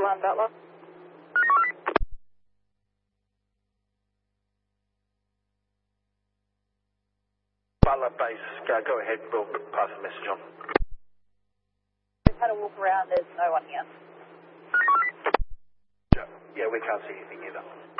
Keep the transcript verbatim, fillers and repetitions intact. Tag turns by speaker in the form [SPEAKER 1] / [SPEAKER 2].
[SPEAKER 1] one, Butler.
[SPEAKER 2] Butler base, go, go ahead, we'll pass the message on.
[SPEAKER 1] We've had a walk around, there's no one here.
[SPEAKER 2] Yeah, we can't see anything either.